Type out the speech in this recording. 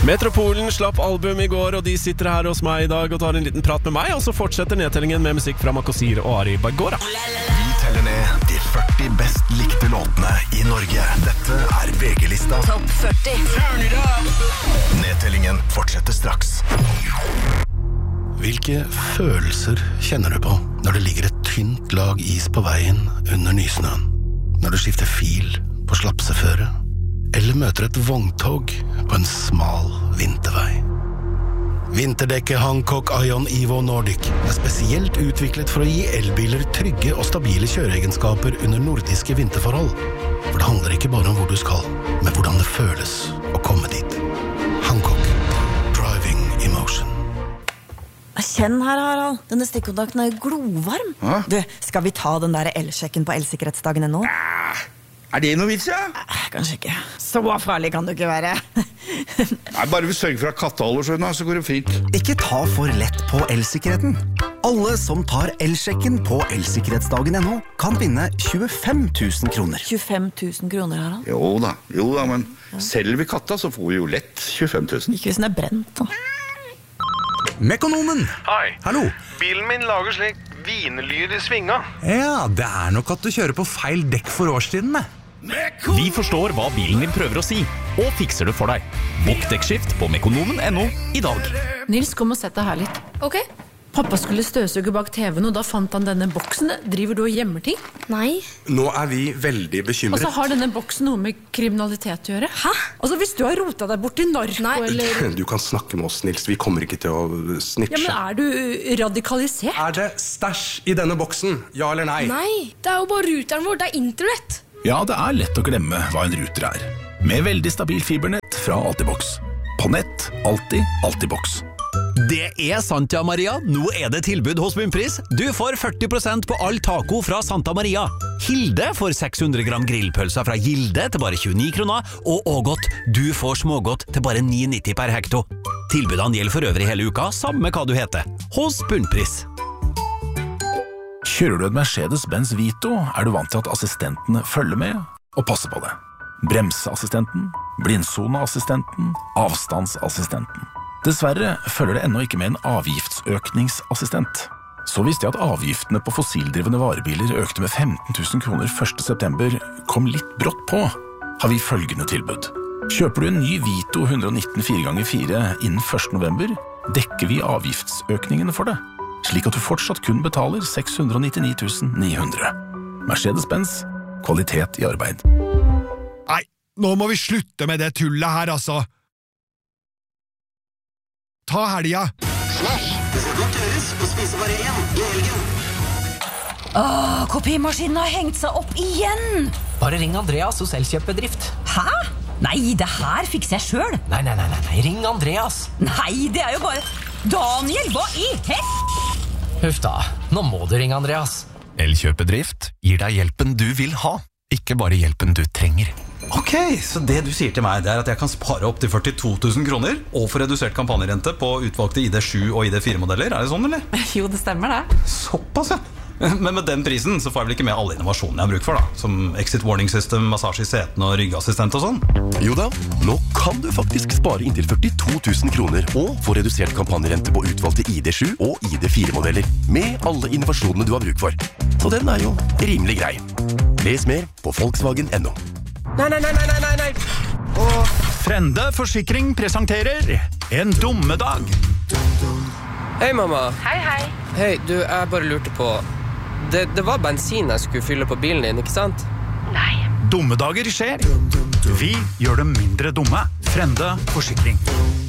Metropolen slapp album I går, og de sitter her hos meg I dag og tar en liten prat med meg, og så fortsetter nedtellingen med musikk fra Makosir og Ari Bagora. Vi teller ned de 40 best likte låtene I Norge. Dette VG-lista Topp 40. Nedtellingen fortsetter straks. Hvilke følelser kjenner du på når det ligger et tynt lag is på veien under nysnøen? Når du skifter fil på slapseføre? Eller møter et vogntog på en smal vintervei? Vinterdekket Hancock Ion Evo Nordic spesielt utviklet for å gi elbiler trygge og stabile kjøreegenskaper under nordiske vinterforhold. For det handler ikke bare om hvor du skal, men hvordan det føles å komme dit. Hancock. Driving emotion. Kjenn her, Harald. Denne stikkontakten glovarm. Hå? Du, skal vi ta den der elsjekken på elsikkerhetsdagen nå? det noe vits, ja? Kanskje ikke. Så farlig kan du ikke være. Nei, bare vi sørger for at katta holder seg unna, så går det fint. Ikke ta for lett på elsikkerheten. Alle som tar elsjekken på elsikkerhetsdagen.no kan vinne 25 000 kroner. 25 000 kroner, Harald. Jo da, men selger vi katta, så får vi jo lett 25 000. Ikke hvis den brent, da. Mekonomen! Hei. Hallo! Bilen min lager slik vinelyd I svinga. Ja, det nok at du kjører på feil dekk for årstidene. Vi forstår hva bilen din prøver å si, og fikser det for deg. Bokk dekkskift på mekonomen.no I dag. Nils, kom og sett deg her litt. Ok. Pappa skulle støvsuge bak TVen, og da fant han denne boksen. Driver du og gjemmer ting? Nei. Nå vi veldig bekymret. Og så har denne boksen noe med kriminalitet å gjøre. Hæ? Altså, hvis du har rotet deg bort I narko, Nei. eller... Du kan snakke med oss, Nils. Vi kommer ikke til å snitche. Ja, men du radikalisert? Det stæsj I denne boksen? Ja eller nei? Nei, det jo bare ruteren vår, det internett. Ja, det lett å glemme hva en ruter Med veldig stabil fibernett fra Altibox. På nett, alltid Altibox. Det sant, ja, Maria. Nå det tilbud hos Bunnpris. Du får 40% på all taco fra Santa Maria. Hilde får 600 gram grillpølser fra Gilde til bare 29 kroner, og Ågot, du får smågodt til bare 9,90 per hekto. Tilbudene gjelder for øvrig hele uka, samme hva du heter. Hos Bunnpris. Kjører du et Mercedes-Benz Vito, du vant til at assistentene følger med og passer på det. Bremseassistenten, blindsoneassistenten, avstandsassistenten. Dessverre følger det ennå ikke med en avgiftsøkningsassistent. Så visste jeg at avgiftene på fossildrivende varebiler økte med 15 000 kroner 1. september, kom litt brått på, har vi følgende tilbud. Kjøper du en ny Vito 119 4x4 innen 1. november, dekker vi avgiftsøkningene for det, slik at du fortsatt kun betaler 699 900. Mercedes-Benz, kvalitet I arbeid. Nei, nå må vi slutte med det tullet her, altså. Ta helga. Det skal godt gjøres å spise bare én I helgen. Kopimaskinen har hengt seg opp igjen. Bare ring Andreas hos Elkjøpbedrift. Hæ? Nei, det her fikser jeg selv. Nei, ring Andreas. Nei, det jo bare... Daniel, hva I Huff da, nå må du ringe Andreas. Elkjøpedrift gir deg hjelpen du vil ha, ikke bare hjelpen du trenger. Ok, så det du sier til meg det at jeg kan spare opp til 42 000 kroner og få redusert kampanjerente på utvalgte ID7 og ID4-modeller, det sånn, eller? Jo, det stemmer det. Såpass, ja. Men med den prisen så får jeg vel ikke med alle innovasjonene jeg har bruk for da, som exit warning system, massasje I setene og ryggassistent og sånn. Jo da, nå kan du faktisk spare inntil 42 000 kroner og få redusert kampanjerente på utvalgte ID7 og ID4-modeller med alle innovasjonene du har bruk for. Så den jo rimelig grei. Les mer på Volkswagen.no. Nei. Frende Forsikring presenterer En dummedag. Hei, mamma. Hei. Hei, du, jeg bare lurte på... Det var bensin jeg skulle fylle på bilen din, ikke sant? Nei. Dummedager skjer. Vi gjør dem mindre dumme. Frende Forsikring.